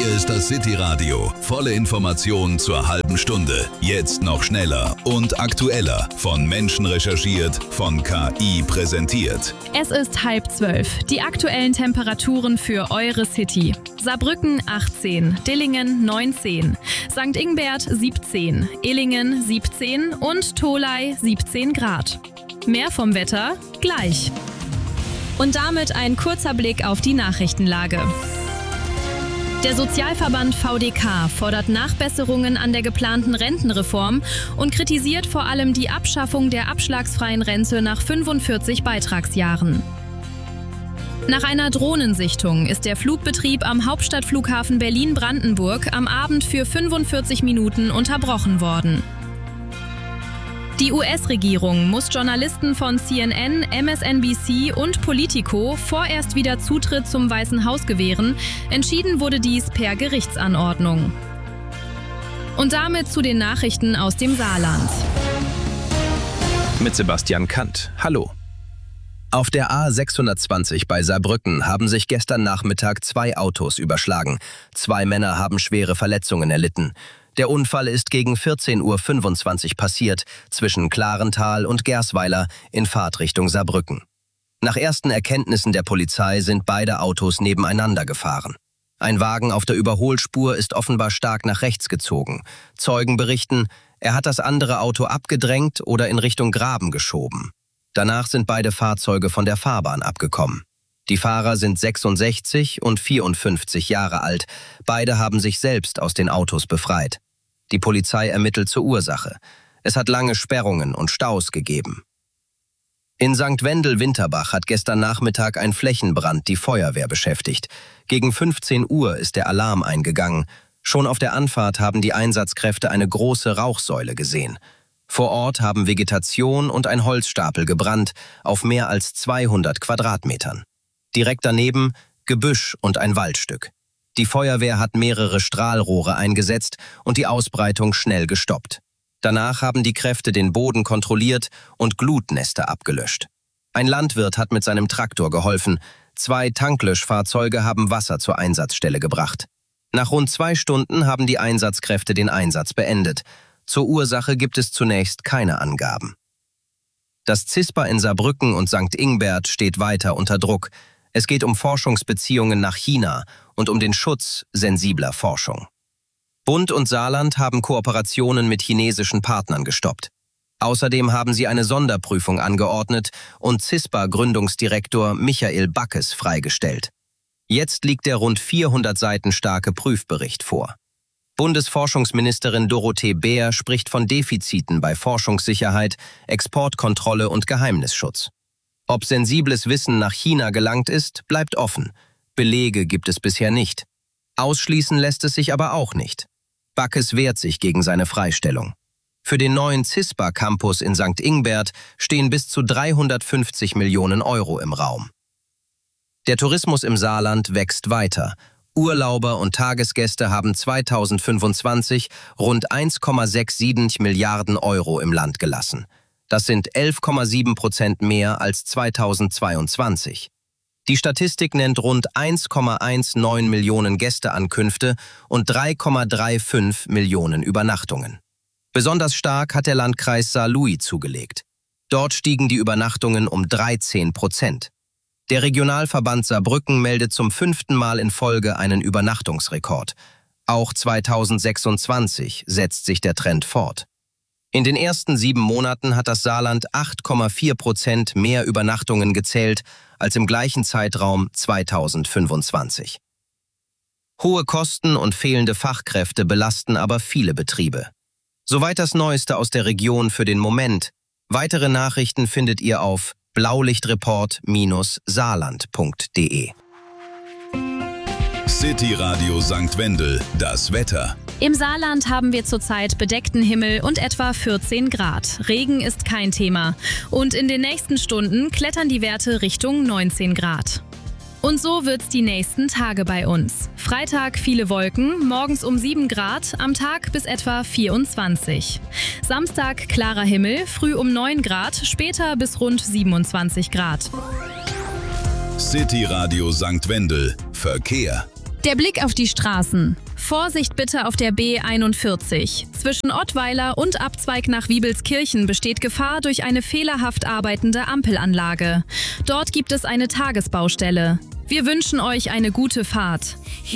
Hier ist das City Radio. Volle Informationen zur halben Stunde. Jetzt noch schneller und aktueller. Von Menschen recherchiert, von KI präsentiert. Es ist 11:30. Die aktuellen Temperaturen für eure City. Saarbrücken 18, Dillingen 19, St. Ingbert 17, Illingen 17 und Tholey 17 Grad. Mehr vom Wetter gleich. Und damit ein kurzer Blick auf die Nachrichtenlage. Der Sozialverband VDK fordert Nachbesserungen an der geplanten Rentenreform und kritisiert vor allem die Abschaffung der abschlagsfreien Rente nach 45 Beitragsjahren. Nach einer Drohnensichtung ist der Flugbetrieb am Hauptstadtflughafen Berlin-Brandenburg am Abend für 45 Minuten unterbrochen worden. Die US-Regierung muss Journalisten von CNN, MSNBC und Politico vorerst wieder Zutritt zum Weißen Haus gewähren. Entschieden wurde dies per Gerichtsanordnung. Und damit zu den Nachrichten aus dem Saarland. Mit Sebastian Kant. Hallo. Auf der A620 bei Saarbrücken haben sich gestern Nachmittag 2 Autos überschlagen. 2 Männer haben schwere Verletzungen erlitten. Der Unfall ist gegen 14:25 Uhr passiert, zwischen Klarental und Gersweiler in Fahrtrichtung Saarbrücken. Nach ersten Erkenntnissen der Polizei sind beide Autos nebeneinander gefahren. Ein Wagen auf der Überholspur ist offenbar stark nach rechts gezogen. Zeugen berichten, er hat das andere Auto abgedrängt oder in Richtung Graben geschoben. Danach sind beide Fahrzeuge von der Fahrbahn abgekommen. Die Fahrer sind 66 und 54 Jahre alt. Beide haben sich selbst aus den Autos befreit. Die Polizei ermittelt zur Ursache. Es hat lange Sperrungen und Staus gegeben. In St. Wendel-Winterbach hat gestern Nachmittag ein Flächenbrand die Feuerwehr beschäftigt. Gegen 15 Uhr ist der Alarm eingegangen. Schon auf der Anfahrt haben die Einsatzkräfte eine große Rauchsäule gesehen. Vor Ort haben Vegetation und ein Holzstapel gebrannt auf mehr als 200 Quadratmetern. Direkt daneben Gebüsch und ein Waldstück. Die Feuerwehr hat mehrere Strahlrohre eingesetzt und die Ausbreitung schnell gestoppt. Danach haben die Kräfte den Boden kontrolliert und Glutnester abgelöscht. Ein Landwirt hat mit seinem Traktor geholfen. 2 Tanklöschfahrzeuge haben Wasser zur Einsatzstelle gebracht. Nach rund 2 Stunden haben die Einsatzkräfte den Einsatz beendet. Zur Ursache gibt es zunächst keine Angaben. Das CISPA in Saarbrücken und St. Ingbert steht weiter unter Druck. Es geht um Forschungsbeziehungen nach China und um den Schutz sensibler Forschung. Bund und Saarland haben Kooperationen mit chinesischen Partnern gestoppt. Außerdem haben sie eine Sonderprüfung angeordnet und CISPA-Gründungsdirektor Michael Backes freigestellt. Jetzt liegt der rund 400 Seiten starke Prüfbericht vor. Bundesforschungsministerin Dorothee Bär spricht von Defiziten bei Forschungssicherheit, Exportkontrolle und Geheimnisschutz. Ob sensibles Wissen nach China gelangt ist, bleibt offen. Belege gibt es bisher nicht. Ausschließen lässt es sich aber auch nicht. Backes wehrt sich gegen seine Freistellung. Für den neuen CISPA-Campus in St. Ingbert stehen bis zu 350 Millionen Euro im Raum. Der Tourismus im Saarland wächst weiter. Urlauber und Tagesgäste haben 2025 rund 1,67 Milliarden Euro im Land gelassen. Das sind 11,7% mehr als 2022. Die Statistik nennt rund 1,19 Millionen Gästeankünfte und 3,35 Millionen Übernachtungen. Besonders stark hat der Landkreis Saarlouis zugelegt. Dort stiegen die Übernachtungen um 13%. Der Regionalverband Saarbrücken meldet zum 5. Mal in Folge einen Übernachtungsrekord. Auch 2026 setzt sich der Trend fort. In den ersten 7 Monaten hat das Saarland 8,4% mehr Übernachtungen gezählt als im gleichen Zeitraum 2025. Hohe Kosten und fehlende Fachkräfte belasten aber viele Betriebe. Soweit das Neueste aus der Region für den Moment. Weitere Nachrichten findet ihr auf blaulichtreport-saarland.de. City Radio St. Wendel, das Wetter. Im Saarland haben wir zurzeit bedeckten Himmel und etwa 14 Grad. Regen ist kein Thema. Und in den nächsten Stunden klettern die Werte Richtung 19 Grad. Und so wird's die nächsten Tage bei uns. Freitag viele Wolken, morgens um 7 Grad, am Tag bis etwa 24. Samstag klarer Himmel, früh um 9 Grad, später bis rund 27 Grad. City Radio St. Wendel, Verkehr. Der Blick auf die Straßen. Vorsicht bitte auf der B41. Zwischen Ottweiler und Abzweig nach Wiebelskirchen besteht Gefahr durch eine fehlerhaft arbeitende Ampelanlage. Dort gibt es eine Tagesbaustelle. Wir wünschen euch eine gute Fahrt.